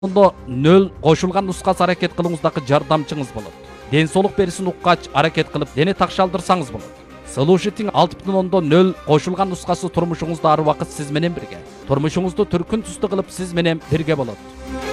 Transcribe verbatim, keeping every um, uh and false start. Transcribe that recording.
Onda nөл кошулган нускасы аракет кылыңыздагы жардамчыңыз болот. Ден соолук берисин уккач аракет кылып дене такшалдырсаңыз болот. Слушайтиң алты бүтүн ондон нөл кошулган нускасы турмушуңузда ар убакыт сиз менен бирге. Турмушуңузду түркүн түстүү кылып сиз менен бирге болот.